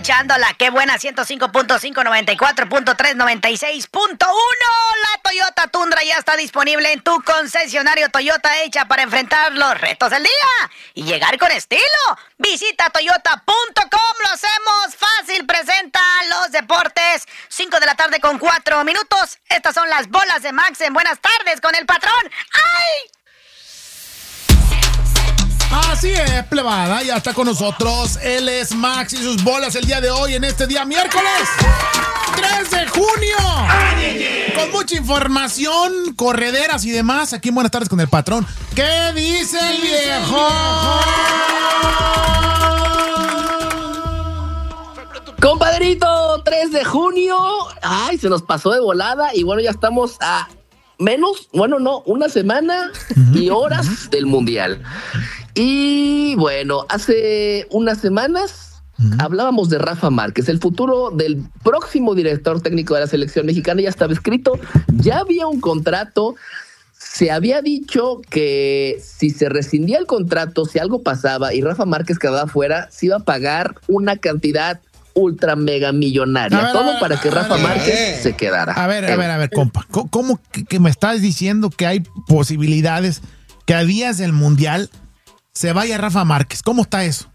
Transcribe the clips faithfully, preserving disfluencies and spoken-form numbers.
escuchándola. Qué buena, ciento cinco punto cinco, noventa y cuatro punto tres, noventa y seis punto uno. La Toyota Tundra ya está disponible en tu concesionario Toyota, hecha para enfrentar los retos del día y llegar con estilo. Visita toyota punto com. Lo hacemos fácil. Presenta los deportes. cinco de la tarde con cuatro minutos. Estas son las bolas de Max en Buenas Tardes con el patrón. ¡Ay! Así es, plebada, ya está con nosotros. Él es Max y sus bolas el día de hoy, en este día miércoles tres de junio. Con mucha información, correderas y demás. Aquí en Buenas Tardes con el patrón. ¿Qué dice el viejo? Compadrito, tres de junio. Ay, se nos pasó de volada. Y bueno, ya estamos a menos, bueno, no, una semana y horas del Mundial. Y bueno, hace unas semanas uh-huh. hablábamos de Rafa Márquez, el futuro del próximo director técnico de la selección mexicana. Ya estaba escrito, ya había un contrato. Se había dicho que si se rescindía el contrato, si algo pasaba y Rafa Márquez quedaba fuera, se iba a pagar una cantidad ultra mega millonaria. Ver, todo ver, para que Rafa ver, Márquez eh. se quedara. A ver, a ver, a ver, compa. ¿Cómo que, que me estás diciendo que hay posibilidades que a días del Mundial se vaya Rafa Márquez? ¿Cómo está eso?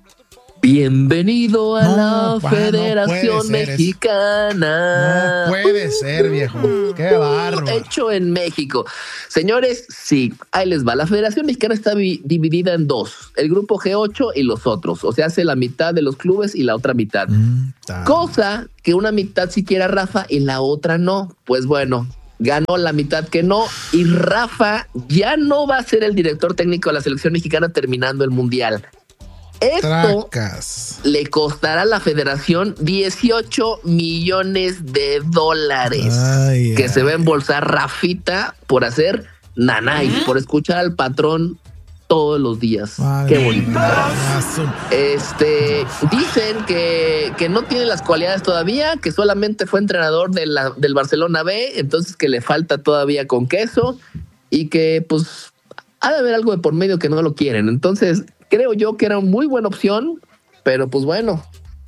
Bienvenido a no, la pa, Federación no Mexicana. No puede ser, viejo. Qué bárbaro. Hecho en México. Señores, sí, ahí les va. La Federación Mexicana está vi- dividida en dos. El grupo G ocho y los otros. O sea, hace la mitad de los clubes y la otra mitad. Mm, Cosa que una mitad sí quiere a Rafa y la otra no. Pues bueno, ganó la mitad que no. Y Rafa ya no va a ser el director técnico de la selección mexicana terminando el Mundial. Esto Tracas. le costará a la federación dieciocho millones de dólares ay, que ay. se va a embolsar Rafita por hacer nanay, ¿Eh? por escuchar al patrón todos los días. Ay, Qué bonito. Este, dicen que, que no tiene las cualidades todavía, que solamente fue entrenador de la, del Barcelona B, entonces que le falta todavía con queso y que pues ha de haber algo de por medio que no lo quieren. Entonces creo yo que era una muy buena opción, pero pues bueno.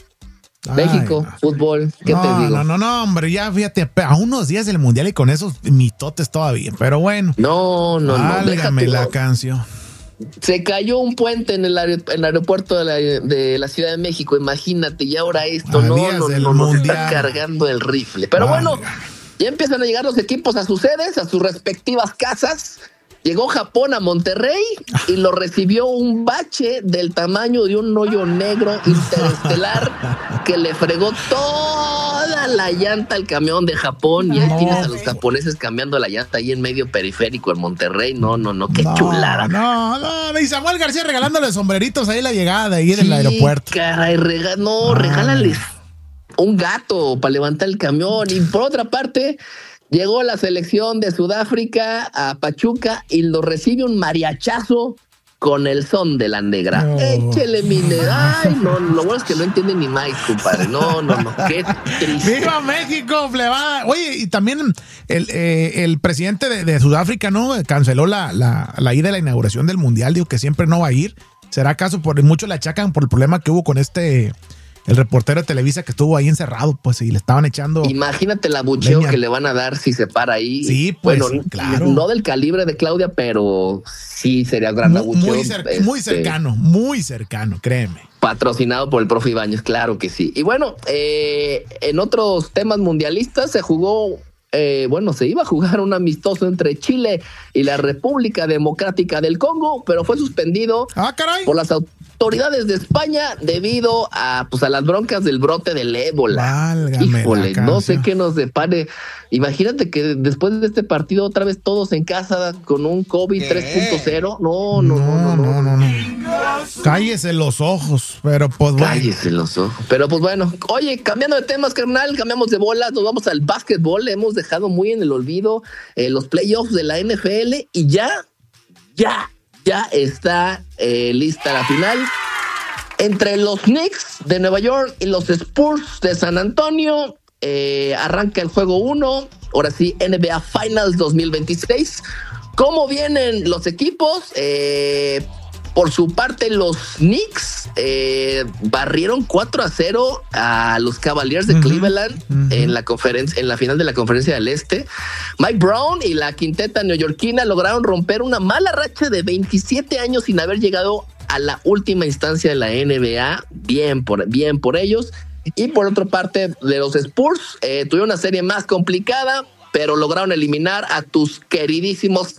Ay, México, no. fútbol, ¿qué no, te digo? No, no, no, hombre, ya fíjate, a unos días del Mundial y con esos mitotes todavía, pero bueno. No, no, no. Válgame la canción. Se cayó un puente en el, aer- en el aeropuerto de la, de la Ciudad de México, imagínate, y ahora esto, a no, no, no, nos está cargando el rifle. Pero Válgame. bueno, ya empiezan a llegar los equipos a sus sedes, a sus respectivas casas. Llegó Japón a Monterrey y lo recibió un bache del tamaño de un hoyo negro interestelar que le fregó toda la llanta al camión de Japón. Y ahí no, tienes a los japoneses cambiando la llanta ahí en medio periférico en Monterrey. No, no, no, qué no, chulada. No, no, y Samuel García regalándole sombreritos ahí en la llegada, ahí en sí, el aeropuerto. Caray, rega- no, ah. regálales un gato para levantar el camión. Y por otra parte, llegó la selección de Sudáfrica a Pachuca y lo recibe un mariachazo con el son de la negra. No. Échele mine. Ay, no, lo bueno es que no entiende ni más, compadre. No, no, no. Qué triste. ¡Viva México, plebada! Oye, y también el, eh, el presidente de, de Sudáfrica, ¿no? Canceló la, la, la ida a la inauguración del Mundial. Digo que siempre no va a ir. ¿Será acaso? Por mucho le achacan por el problema que hubo con este... el reportero de Televisa que estuvo ahí encerrado, pues, y le estaban echando... Imagínate el abucheo leña. que le van a dar si se para ahí. Sí, pues, bueno, claro. No del calibre de Claudia, pero sí sería gran muy, abucheo. Muy, cer- este, muy cercano, muy cercano, créeme. Patrocinado por el profe Ibáñez, claro que sí. Y bueno, eh, en otros temas mundialistas se jugó... Eh, bueno, se iba a jugar un amistoso entre Chile y la República Democrática del Congo, pero fue suspendido ah, caray. por las autoridades de España debido a, pues, a las broncas del brote del ébola. Válgame Híjole, la no sé qué nos depare. Imagínate que después de este partido otra vez todos en casa con un COVID ¿Qué? tres punto cero. No, no, no, no, no, no, no. Cállese los ojos, pero pues bueno. Cállese los ojos. Pero pues bueno. Oye, cambiando de temas, carnal, cambiamos de bola, nos vamos al básquetbol. Hemos dejado muy en el olvido eh, los playoffs de la N F L y ya, ya, ya está eh, lista la final entre los Knicks de Nueva York y los Spurs de San Antonio. Eh, arranca el juego uno, ahora sí, N B A Finals dos mil veintiséis. ¿Cómo vienen los equipos? Eh, Por su parte, los Knicks eh, barrieron cuatro a cero a los Cavaliers de uh-huh, Cleveland uh-huh. en la conferencia, en la final de la Conferencia del Este. Mike Brown y la quinteta neoyorquina lograron romper una mala racha de veintisiete años sin haber llegado a la última instancia de la N B A. Bien por, bien por ellos. Y por otra parte, de los Spurs, eh, tuvieron una serie más complicada, pero lograron eliminar a tus queridísimos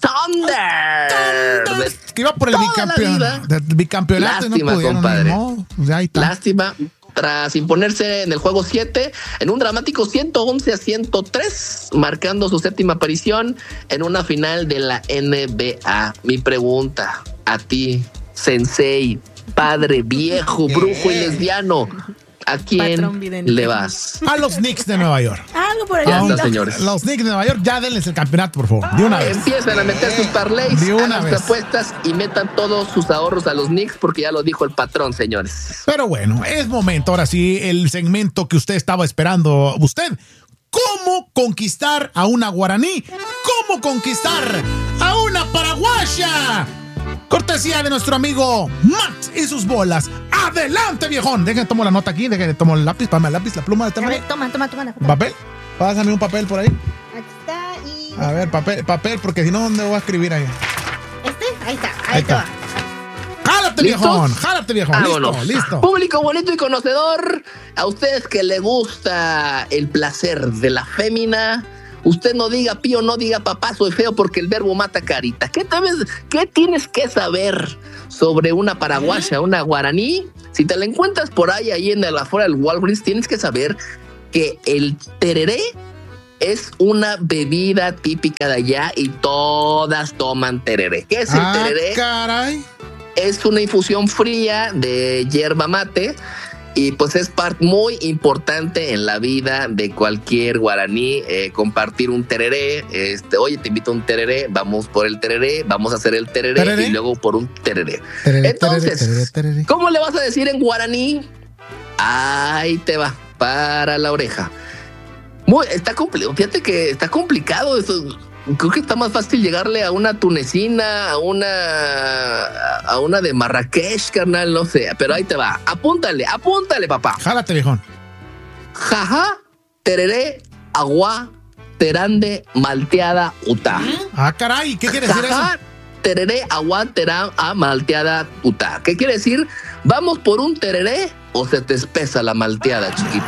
Thunder. Thunder. Que iba por el bicampeón, bicampeonato. Lástima, no pudieron, compadre. No, pues ahí está. Lástima. Tras imponerse en el juego siete, en un dramático ciento once a ciento tres, marcando su séptima aparición en una final de la N B A. Mi pregunta a ti, sensei, padre viejo, brujo y lesbiano, ¿a quién le vas? A los Knicks de Nueva York. Algo por allá. allá. Señores. Los Knicks de Nueva York, ya denles el campeonato, por favor. De una vez. Empiezan a meter sus parlays, hagan sus apuestas y metan todos sus ahorros a los Knicks, porque ya lo dijo el patrón, señores. Pero bueno, es momento, ahora sí, el segmento que usted estaba esperando. Usted, ¿cómo conquistar a una guaraní? ¿Cómo conquistar a una paraguaya? Cortesía de nuestro amigo Matt y sus bolas. ¡Adelante, viejón! Déjenme tomo la nota aquí, déjenme tomo el lápiz, pásame el lápiz, la pluma de este lado. Toma, toma, toma. toma. ¿Papel? Pásame un papel por ahí. Aquí está y... A ver, papel, papel, porque si no, ¿dónde voy a escribir ahí? ¿Este? Ahí está, ahí, ahí está. ¡Jálate, viejón! ¡Jálate, viejón! Vámonos. Listo, listo. Público bonito y conocedor, a ustedes que le gusta el placer de la fémina, usted no diga pío, no diga papá, soy feo, porque el verbo mata carita. ¿Qué, sabes, qué tienes que saber sobre una paraguaya, una guaraní? Si te la encuentras por ahí, ahí en el afuera del Walgreens, tienes que saber que el tereré es una bebida típica de allá y todas toman tereré. ¿Qué es el ah, tereré? Caray. Es una infusión fría de yerba mate. Y pues es parte muy importante en la vida de cualquier guaraní, eh, compartir un tereré. Este, oye, te invito a un tereré, vamos por el tereré, vamos a hacer el tereré, ¿tereré? Y luego por un tereré. tereré Entonces, tereré, tereré, tereré. ¿Cómo le vas a decir en guaraní? Ahí te va, para la oreja. Muy, está complicado, fíjate que está complicado eso. Creo que está más fácil llegarle a una tunecina, a una a una de Marrakech, carnal, no sé, pero ahí te va. Apúntale, apúntale, papá. Jálate, viejón. Jaja, tereré, agua, terande, malteada, uta. Ah, caray, ¿qué quiere decir Jaja, eso? Tereré, agua, terá, a malteada, uta. ¿Qué quiere decir? ¿Vamos por un tereré o se te espesa la malteada, chiquita?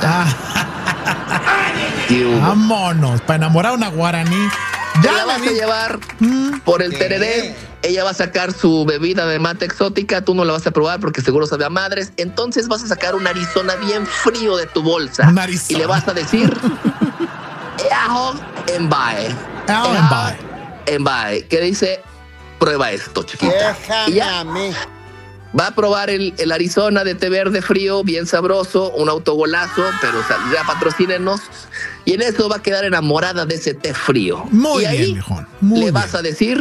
Ah. Vámonos, para enamorar a una guaraní. Ya la vas a llevar por el tereré. Ella va a sacar su bebida de mate exótica. Tú no la vas a probar porque seguro sabe a madres. Entonces vas a sacar un Arizona bien frío de tu bolsa. Y le vas a decir Eajo en bae. Eajo en bae. En bae. ¿Qué dice? Prueba esto, chiquita. Déjame ya a mí. Va a probar el, el Arizona de té verde frío, bien sabroso, un autogolazo, pero ya patrocínenos. Y en eso va a quedar enamorada de ese té frío. Muy y ahí bien, viejón. Muy le bien. vas a decir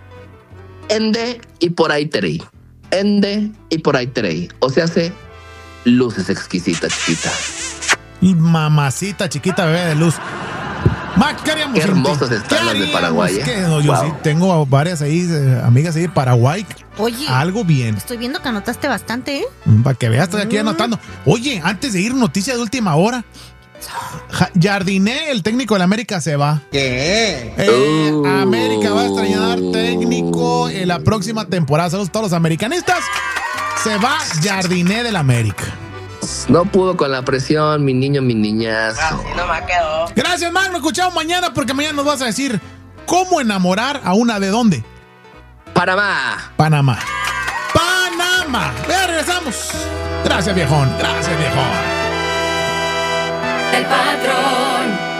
ende y por ahí terei. Ende y por ahí terei. O sea, hace luces exquisitas, chiquita. Y mamacita chiquita, bebé de luz. Mac, ¿qué haríamos? Qué hermosas están las de Paraguay. ¿eh? No, yo wow. sí tengo varias ahí, eh, amigas ahí de Paraguay. Oye, algo bien. Estoy viendo que anotaste bastante, ¿eh? Para que veas, estoy aquí anotando. Oye, antes de ir, noticia de última hora. Jardiné, el técnico de la América, se va. ¿Qué? Eh, uh. América va a estrenar técnico en la próxima temporada. Saludos a todos los americanistas. Se va Jardiné del América. No pudo con la presión, mi niño, mi niñazo. Así no me quedó. Gracias, Mac. Nos escuchamos mañana porque mañana nos vas a decir cómo enamorar a una de dónde. Panamá. Panamá. Panamá. Ya regresamos. Gracias, viejón. Gracias, viejón. El patrón.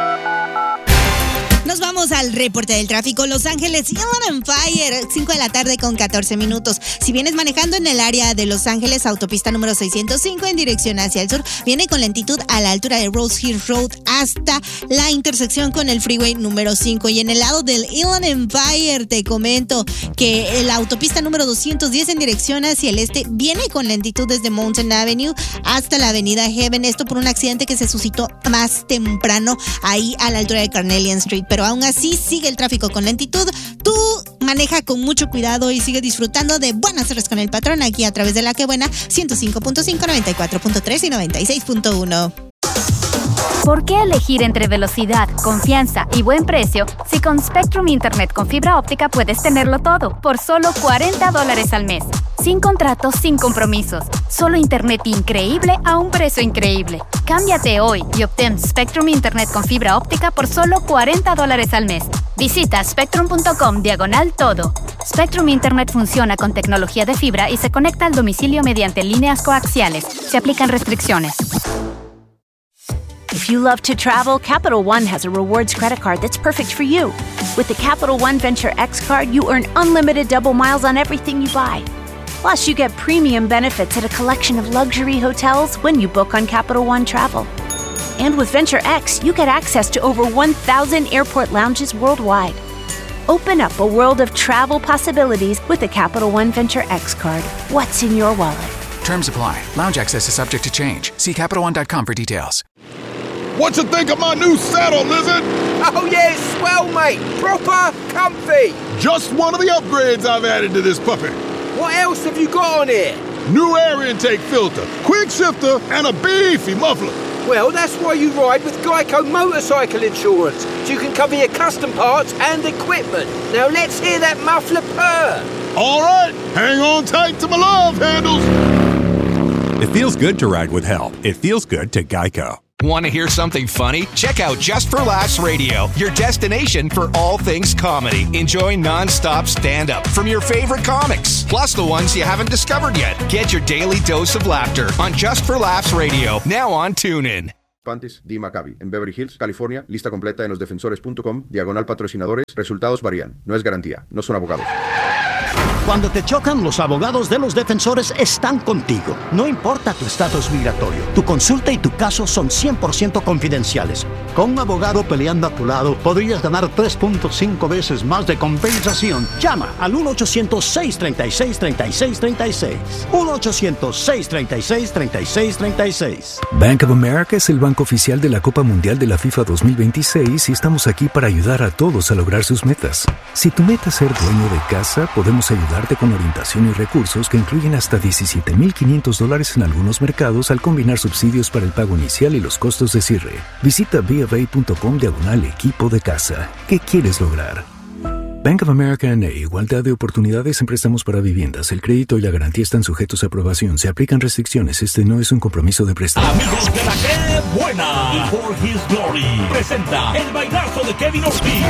Nos vamos al reporte del tráfico. Los Ángeles, Inland Empire, cinco de la tarde con catorce minutos. Si vienes manejando en el área de Los Ángeles, autopista número seiscientos cinco en dirección hacia el sur, viene con lentitud a la altura de Rose Hill Road hasta la intersección con el freeway número cinco. Y en el lado del Inland Empire te comento que la autopista número doscientos diez en dirección hacia el este viene con lentitud desde Mountain Avenue hasta la avenida Heaven. Esto por un accidente que se suscitó más temprano ahí a la altura de Carnelian Street. Pero aún así sigue el tráfico con lentitud. Tú Maneja con mucho cuidado y sigue disfrutando de buenas horas con el patrón aquí a través de La Que Buena, ciento cinco punto cinco, noventa y cuatro punto tres y noventa y seis punto uno. ¿Por qué elegir entre velocidad, confianza y buen precio si con Spectrum Internet con fibra óptica puedes tenerlo todo por solo cuarenta dólares al mes? Sin contratos, sin compromisos. Solo internet increíble a un precio increíble. Cámbiate hoy y obtén Spectrum Internet con fibra óptica por solo cuarenta dólares al mes. Visita spectrum punto com diagonal todo. Spectrum Internet funciona con tecnología de fibra y se conecta al domicilio mediante líneas coaxiales. Se aplican restricciones. If you love to travel, Capital One has a rewards credit card that's perfect for you. With the Capital One Venture X card, you earn unlimited double miles on everything you buy. Plus, you get premium benefits at a collection of luxury hotels when you book on Capital One Travel. And with Venture X, you get access to over one thousand airport lounges worldwide. Open up a world of travel possibilities with the Capital One Venture X card. What's in your wallet? Terms apply. Lounge access is subject to change. See Capital One dot com for details. What you think of my new saddle, Lizard? Oh yeah, it's swell, mate. Proper comfy. Just one of the upgrades I've added to this puppy. What else have you got on here? New air intake filter, quick shifter, and a beefy muffler. Well, that's why you ride with Geico Motorcycle Insurance, so you can cover your custom parts and equipment. Now let's hear that muffler purr. All right, hang on tight to my love handles. It feels good to ride with help. It feels good to Geico. Want to hear something funny? Check out Just for Laughs Radio, your destination for all things comedy. Enjoy non-stop stand-up from your favorite comics, plus the ones you haven't discovered yet. Get your daily dose of laughter on Just for Laughs Radio, now on TuneIn. Panties D. Maccabi, en Beverly Hills, California. Lista completa en los defensores punto com, diagonal patrocinadores. Resultados varían. No es garantía. No son abogados. Cuando te chocan, los abogados de los defensores están contigo. No importa tu estatus migratorio, tu consulta y tu caso son cien por ciento confidenciales. Con un abogado peleando a tu lado, podrías ganar tres punto cinco veces más de compensación. Llama al uno ochocientos, seis treinta y seis, treinta y seis treinta y seis. uno ochocientos, seis treinta y seis, treinta y seis treinta y seis. Bank of America es el banco oficial de la Copa Mundial de la FIFA dos mil veintiséis y estamos aquí para ayudar a todos a lograr sus metas. Si tu meta es ser dueño de casa, podemos ayudarte con orientación y recursos que incluyen hasta diecisiete mil quinientos dólares en algunos mercados al combinar subsidios para el pago inicial y los costos de cierre. Visita B of A punto com diagonal equipo de casa. ¿Qué quieres lograr? Bank of America N A. Igualdad de oportunidades en préstamos para viviendas. El crédito y la garantía están sujetos a aprobación. Se aplican restricciones. Este no es un compromiso de préstamo. Amigos de La Que Buena y For His Glory presenta el bailazo de Kevin Ortiz.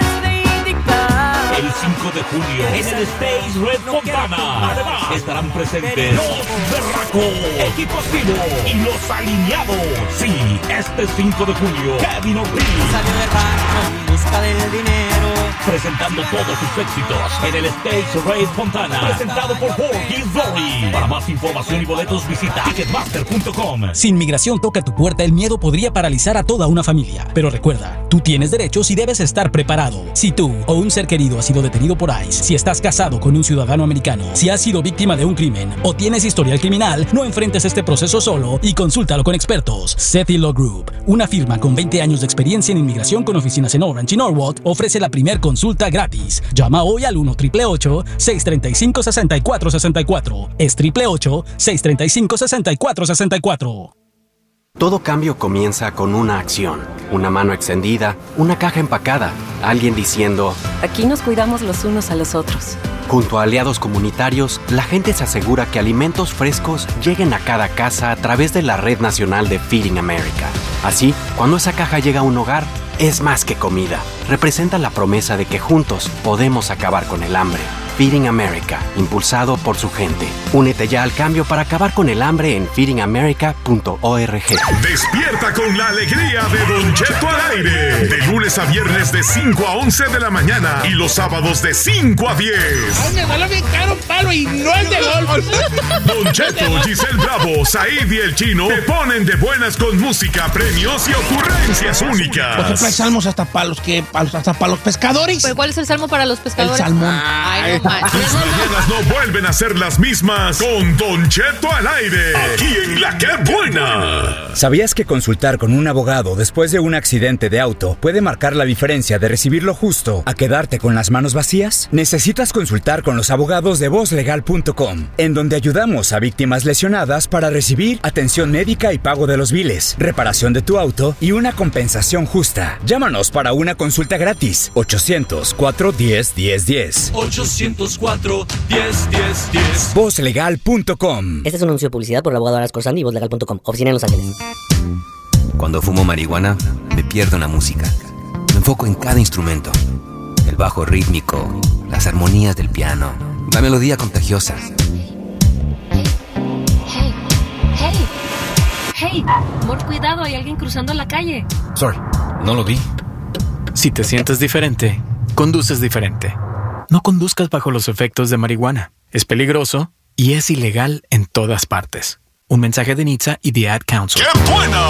El cinco de julio en el Stage Red Fontana. Además estarán presentes los Berracos, Equipo Activo y los Alineados. Sí, este cinco de julio Kevin Ortiz salió de rancho en busca del dinero, presentando todos sus éxitos en el Stage Red Fontana, presentado por For His Glory. Para más información y boletos visita ticketmaster punto com. Si inmigración toca tu puerta, el miedo podría paralizar a toda una familia. Pero recuerda, tú tienes derechos y debes estar preparado. Si tú o un ser querido ha sido detenido por ICE, si estás casado con un ciudadano americano, si has sido víctima de un crimen o tienes historial criminal, no enfrentes este proceso solo y consúltalo con expertos. Sethi Law Group, una firma con veinte años de experiencia en inmigración con oficinas en Orange y Norwalk, ofrece la primer consulta gratis. Llama hoy al uno, ocho ocho ocho, seis tres cinco, seis cuatro seis cuatro. Es ocho ocho ocho, seis tres cinco, seis cuatro seis cuatro. Todo cambio comienza con una acción, una mano extendida, una caja empacada, alguien diciendo: aquí nos cuidamos los unos a los otros. Junto a aliados comunitarios, la gente se asegura que alimentos frescos lleguen a cada casa a través de la Red Nacional de Feeding America. Así, cuando esa caja llega a un hogar, es más que comida. Representa la promesa de que juntos podemos acabar con el hambre. Feeding America, impulsado por su gente. Únete ya al cambio para acabar con el hambre en feeding america punto org. Despierta con la alegría de Don Cheto al aire. De lunes a viernes de cinco a once de la mañana y los sábados de cinco a diez. Me salió bien caro un palo y no es de golf. Don Cheto, Giselle Bravo, Said y el Chino te ponen de buenas con música, premios y ocurrencias únicas. Por ejemplo, hay salmos hasta para los que hasta para los pescadores. ¿Pero cuál es el salmo para los pescadores? El salmón. Ay, no manches. Tus mañanas no vuelven a ser las mismas con Don Cheto al aire. Aquí en La Que Buena. ¿Sabías que consultar con un abogado después de un accidente de auto puede marcar la diferencia de recibir lo justo a quedarte con las manos vacías? Necesitas consultar con los abogados de voz legal punto com, en donde ayudamos a víctimas lesionadas para recibir atención médica y pago de los biles, reparación de tu auto y una compensación justa. Llámanos para una consulta gratis. ochocientos cuatro diez diez diez. ochocientos cuatro diez diez diez. voz legal punto com. Este es un anuncio de publicidad por el abogado Horacio Corsandi y voz legal punto com. Oficina en Los Ángeles. Cuando fumo marihuana, me pierdo en la música. Me enfoco en cada instrumento. El bajo rítmico, las armonías del piano, la melodía contagiosa. Hey, hey, hey, amor, cuidado, hay alguien cruzando la calle. Sorry, no lo vi. Si te sientes diferente, conduces diferente. No conduzcas bajo los efectos de marihuana. Es peligroso y es ilegal en todas partes. Un mensaje de N H T S A y The Ad Council. ¡Qué buena!